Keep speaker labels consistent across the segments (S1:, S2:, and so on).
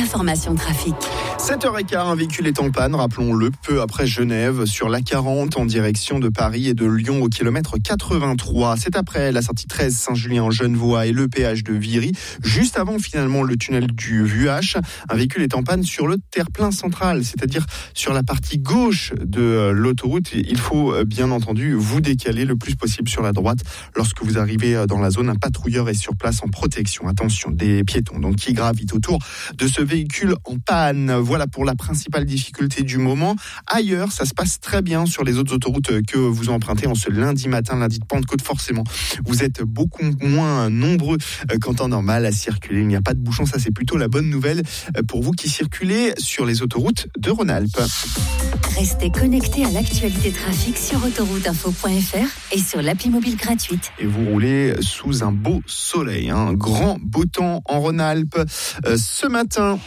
S1: l'information trafic.
S2: 7h15, un véhicule est en panne, rappelons-le, peu après Genève, sur l'A40 en direction de Paris et de Lyon au kilomètre 83. C'est après la sortie 13 Saint-Julien-en-Genevois et le péage de Viry, juste avant finalement le tunnel du VUH. Un véhicule est en panne sur le terre-plein central, c'est-à-dire sur la partie gauche de l'autoroute. Il faut bien entendu vous décaler le plus possible sur la droite. Lorsque vous arrivez dans la zone, un patrouilleur est sur place en protection. Attention, des piétons donc qui gravitent autour de ce véhicule en panne. Voilà pour la principale difficulté du moment. Ailleurs, ça se passe très bien sur les autres autoroutes que vous empruntez en ce lundi matin, lundi de Pentecôte. Forcément, vous êtes beaucoup moins nombreux qu'en temps normal à circuler. Il n'y a pas de bouchons, ça c'est plutôt la bonne nouvelle pour vous qui circulez sur les autoroutes de Rhône-Alpes.
S1: Restez connectés à l'actualité trafic sur autorouteinfo.fr et sur l'appli mobile gratuite.
S2: Et vous roulez sous un beau soleil, un grand beau temps en Rhône-Alpes ce matin.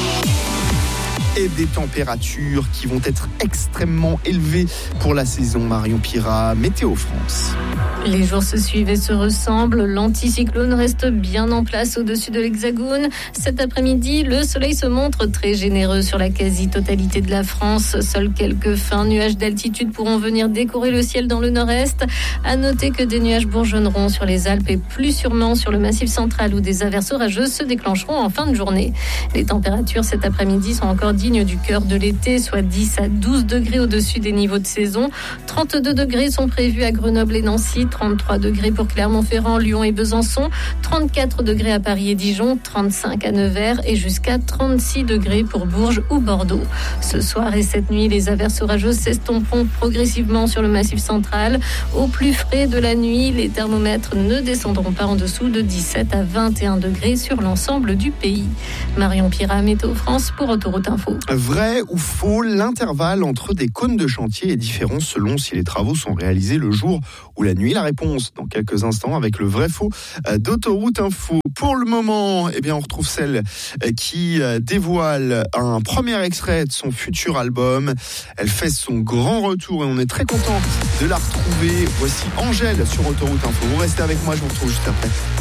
S2: Et des températures qui vont être extrêmement élevées pour la saison. Marion Pirat, Météo France.
S3: Les jours se suivent et se ressemblent. L'anticyclone reste bien en place au-dessus de l'Hexagone. Cet après-midi, le soleil se montre très généreux sur la quasi-totalité de la France. Seuls quelques fins nuages d'altitude pourront venir décorer le ciel dans le nord-est. À noter que des nuages bourgeonneront sur les Alpes et plus sûrement sur le Massif central où des averses orageuses se déclencheront en fin de journée. Les températures cet après-midi sont encore dignes du cœur de l'été, soit 10 à 12 degrés au-dessus des niveaux de saison. 32 degrés sont prévus à Grenoble et Nancy, 33 degrés pour Clermont-Ferrand, Lyon et Besançon, 34 degrés à Paris et Dijon, 35 à Nevers et jusqu'à 36 degrés pour Bourges ou Bordeaux. Ce soir et cette nuit, les averses orageuses s'estomperont progressivement sur le Massif central. Au plus frais de la nuit, les thermomètres ne descendront pas en dessous de 17 à 21 degrés sur l'ensemble du pays. Marion Pirat, Météo France pour Autoroute Info.
S2: Vrai ou faux, l'intervalle entre des cônes de chantier est différent selon si les travaux sont réalisés le jour ou la nuit. La réponse dans quelques instants avec le vrai-faux d'Autoroute Info. Pour le moment, on retrouve celle qui dévoile un premier extrait de son futur album. Elle fait son grand retour et on est très content de la retrouver. Voici Angèle sur Autoroute Info. Vous restez avec moi, je vous retrouve juste après.